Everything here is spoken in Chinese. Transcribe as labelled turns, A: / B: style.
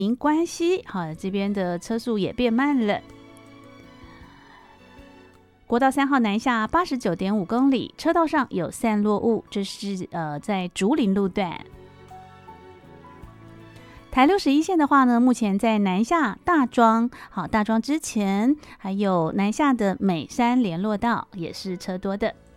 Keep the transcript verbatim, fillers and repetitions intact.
A: 因关系，好，这边的车速也变慢了。国道三号南下八十九点五公里，车道上有散落物，这是呃在竹林路段。台六十一线的话呢，目前在南下大庄，好大庄之前，还有南下的美山联络道也是车多的。